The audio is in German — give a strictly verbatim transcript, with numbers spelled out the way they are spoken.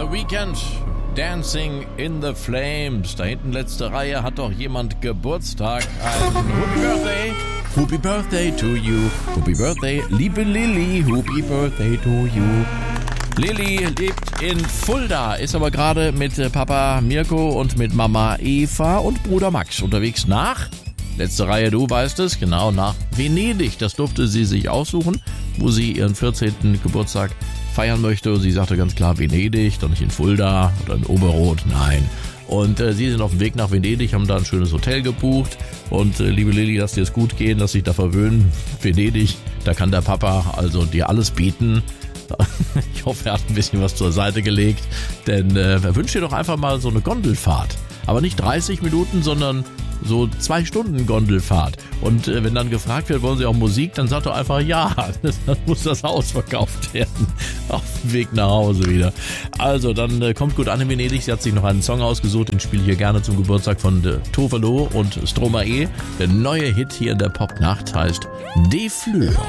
The Weeknd, Dancing in the Flames. Da hinten letzte Reihe hat doch jemand Geburtstag. Ein Happy Birthday. Happy Birthday to you. Happy Birthday, liebe Lilly. Happy Birthday to you. Lilly lebt in Fulda, ist aber gerade mit Papa Mirko und mit Mama Eva und Bruder Max unterwegs nach, letzte Reihe, du weißt es, genau, nach Venedig. Das durfte sie sich aussuchen, wo sie ihren vierzehnten Geburtstag feiern möchte. Und sie sagte ganz klar Venedig, doch nicht in Fulda oder in Oberrot, nein. Und äh, sie sind auf dem Weg nach Venedig, haben da ein schönes Hotel gebucht. Und äh, liebe Lilly, lass dir es gut gehen, lass dich da verwöhnen. Venedig, da kann der Papa also dir alles bieten. Ich hoffe, er hat ein bisschen was zur Seite gelegt, denn äh, er wünscht dir doch einfach mal so eine Gondelfahrt. Aber nicht dreißig Minuten, sondern so zwei Stunden Gondelfahrt. Und äh, wenn dann gefragt wird, wollen Sie auch Musik, dann sagt er einfach ja. Dann muss das Haus verkauft werden. Auf dem Weg nach Hause wieder. Also, dann äh, kommt gut an in Venedig. Sie hat sich noch einen Song ausgesucht, den spiele ich hier gerne zum Geburtstag von äh, Tovelo und Stromae. Der neue Hit hier in der Popnacht heißt Des Fleurs.